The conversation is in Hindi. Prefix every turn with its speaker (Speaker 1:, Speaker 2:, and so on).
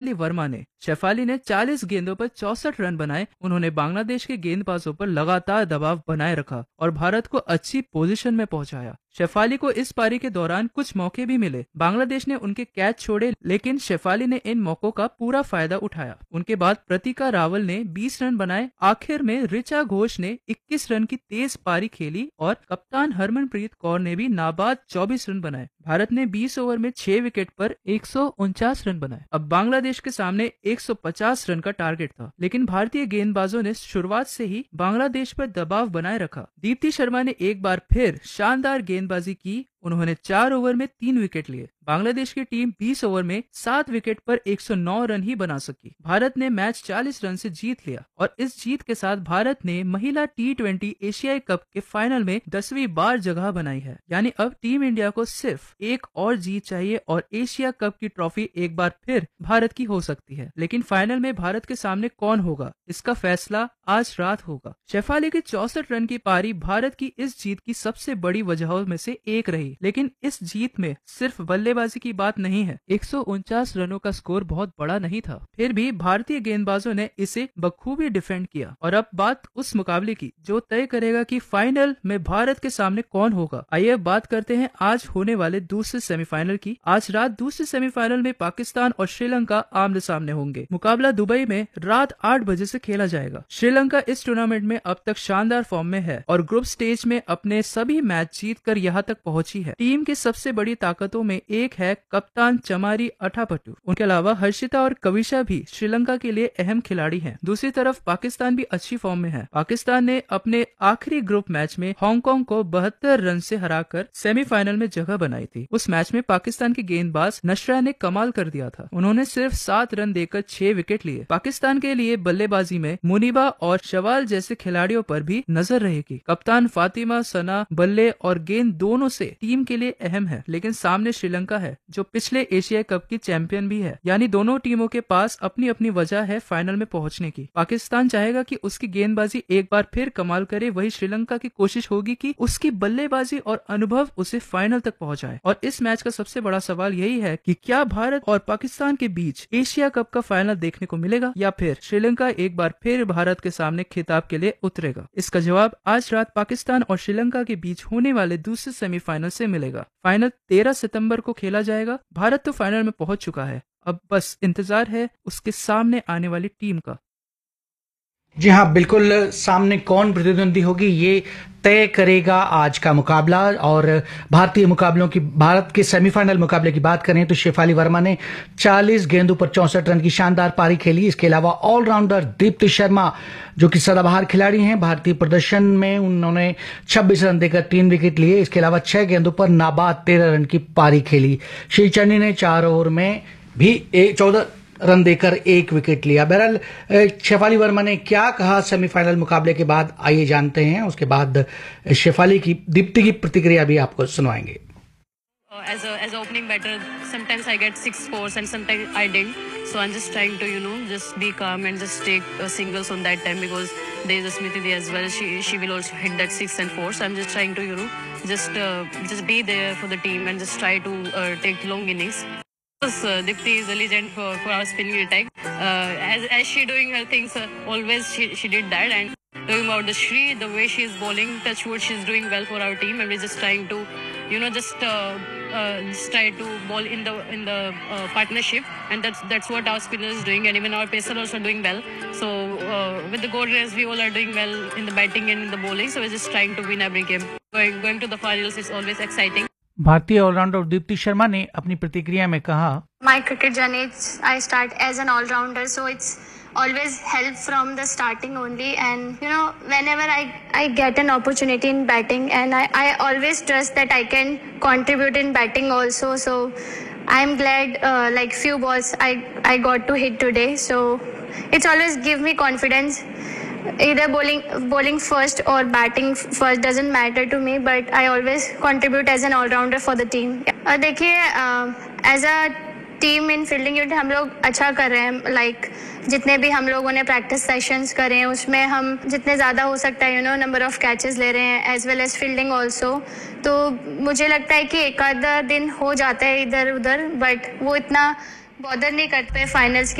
Speaker 1: शेफाली वर्मा ने। शेफाली ने 40 गेंदों पर 64 रन बनाए। उन्होंने बांग्लादेश के गेंदबाजों पर लगातार दबाव बनाए रखा और भारत को अच्छी पोजीशन में पहुंचाया। शेफाली को इस पारी के दौरान कुछ मौके भी मिले। बांग्लादेश ने उनके कैच छोड़े, लेकिन शेफाली ने इन मौकों का पूरा फायदा उठाया। उनके बाद प्रतिका रावल ने 20 रन बनाए। आखिर में ऋचा घोष ने 21 रन की तेज पारी खेली और कप्तान हरमनप्रीत कौर ने भी नाबाद 24 रन बनाए। भारत ने 20 ओवर में 6 विकेट पर 149 रन बनाए। अब बांग्लादेश के सामने 150 रन का टारगेट था, लेकिन भारतीय गेंदबाजों ने शुरुआत से ही बांग्लादेश पर दबाव बनाए रखा। दीप्ति शर्मा ने एक बार फिर शानदार गेंदबाजी की। उन्होंने 4 ओवर में 3 विकेट लिए। बांग्लादेश की टीम 20 ओवर में 7 विकेट पर 109 रन ही बना सकी। भारत ने मैच 40 रन से जीत लिया और इस जीत के साथ भारत ने महिला T20 एशियाई कप के फाइनल में 10वीं बार जगह बनाई है। यानी अब टीम इंडिया को सिर्फ एक और जीत चाहिए और एशिया कप की ट्रॉफी एक बार फिर भारत की हो सकती है। लेकिन फाइनल में भारत के सामने कौन होगा, इसका फैसला आज रात होगा। शेफाली की 64 रन की पारी भारत की इस जीत की सबसे बड़ी वजहों में से एक रही। लेकिन इस जीत में सिर्फ बल्लेबाजी की बात नहीं है। 149 रनों का स्कोर बहुत बड़ा नहीं था, फिर भी भारतीय गेंदबाजों ने इसे बखूबी डिफेंड किया। और अब बात उस मुकाबले की जो तय करेगा कि फाइनल में भारत के सामने कौन होगा। आइए बात करते हैं आज होने वाले दूसरे सेमीफाइनल की। आज रात दूसरे सेमीफाइनल में पाकिस्तान और श्रीलंका आमने सामने होंगे। मुकाबला दुबई में रात 8 बजे से खेला जाएगा। श्रीलंका इस टूर्नामेंट में अब तक शानदार फॉर्म में है और ग्रुप स्टेज में अपने सभी मैच जीतकर यहाँ तक पहुंची है। टीम की सबसे बड़ी ताकतों में एक है कप्तान चमारी अठापटू। उनके अलावा हर्षिता और कविशा भी श्रीलंका के लिए अहम खिलाड़ी हैं। दूसरी तरफ पाकिस्तान भी अच्छी फॉर्म में है। पाकिस्तान ने अपने आखिरी ग्रुप मैच में हांगकांग को 72 रन से हराकर सेमीफाइनल में जगह बनाई थी। उस मैच में पाकिस्तान के गेंदबाज नशरा ने कमाल कर दिया था। उन्होंने सिर्फ 7 रन देकर 6 विकेट लिए। पाकिस्तान के लिए बल्लेबाजी में मुनीबा और शवाल जैसे खिलाड़ियों पर भी नजर रहेगी। कप्तान फातिमा सना बल्ले और गेंद दोनों से टीम के लिए अहम है। लेकिन सामने श्रीलंका है जो पिछले एशिया कप की चैंपियन भी है। यानी दोनों टीमों के पास अपनी अपनी वजह है फाइनल में पहुंचने की। पाकिस्तान चाहेगा कि उसकी गेंदबाजी एक बार फिर कमाल करे, वही श्रीलंका की कोशिश होगी कि उसकी बल्लेबाजी और अनुभव उसे फाइनल तक पहुंचाए। और इस मैच का सबसे बड़ा सवाल यही है कि क्या भारत और पाकिस्तान के बीच एशिया कप का फाइनल देखने को मिलेगा या फिर श्रीलंका एक बार फिर भारत के सामने खिताब के लिए उतरेगा। इसका जवाब आज रात पाकिस्तान और श्रीलंका के बीच होने वाले दूसरे सेमीफाइनल से मिलेगा। फाइनल 13 सितंबर को खेला जाएगा। भारत तो फाइनल में पहुंच चुका है, अब बस इंतजार है उसके सामने आने वाली टीम का।
Speaker 2: जी हाँ, बिल्कुल। सामने कौन प्रतिद्वंदी होगी ये तय करेगा आज का मुकाबला। और भारतीय मुकाबलों की, भारत के सेमीफाइनल मुकाबले की बात करें तो शेफाली वर्मा ने 40 गेंदों पर 64 रन की शानदार पारी खेली। इसके अलावा ऑलराउंडर दीप्ति शर्मा जो कि सदाबहार खिलाड़ी हैं, भारतीय प्रदर्शन में उन्होंने 26 रन देकर 3 विकेट लिए। इसके अलावा 6 गेंदों पर नाबाद 13 रन की पारी खेली। श्री चन्नी ने 4 ओवर में भी 14 रन देकर 1 विकेट लिया। बहरहाल शेफाली वर्मा ने क्या कहा सेमीफाइनल मुकाबले के बाद, आइए जानते हैं। उसके बाद शेफाली की, दीप्ति की प्रतिक्रिया भी आपको सुनवाएंगे।
Speaker 3: As a opening batter, sometimes I get 6 fours and sometimes I didn't. So I'm just trying to just be calm and just take singles on that time because there is a Smriti as well. She will also hit that 6 and 4. So I'm just trying to just be there for the team and just try to take long innings. Dipti is a legend for our spinning attack. As she doing her things, always she did that. And talking about the Shri, the way she is bowling, touch wood, she's doing well for our team, and we're just trying to, just try to bowl in the partnership, and that's what our spinner is doing, and even our pacer also doing well. So with the gold race, we all are doing well in the batting and in the bowling. So we're just trying to win every game. Going to the finals is always exciting.
Speaker 2: भारतीय ऑलराउंडर दीप्ति शर्मा ने अपनी प्रतिक्रिया में कहा,
Speaker 4: My cricket journey, I start as an all-rounder, so it's always help from the starting only. And whenever I get an opportunity in batting, and I always trust that I can contribute in batting also. So I'm glad like few balls I got to hit today. So it's always give me confidence. Either bowling first or batting first doesn't matter to me, but I always contribute as an all-rounder for the team. देखिए, as a team in fielding unit हम लोग अच्छा कर रहे हैं। Like जितने भी हम लोगों ने प्रैक्टिस सेशंस करे हैं उसमें हम जितने ज़्यादा हो सकता है नंबर ऑफ कैचेस ले रहे हैं, as well as fielding also. तो मुझे लगता है कि एक आधा दिन हो जाता है इधर उधर, बट वो इतना बॉदर नहीं करते फाइनल्स